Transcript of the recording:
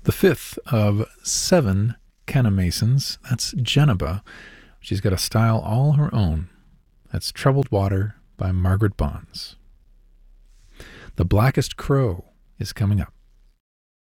The fifth of 7 Kenna Masons, that's Geneba. She's got a style all her own. That's Troubled Water by Margaret Bonds. The Blackest Crow is coming up.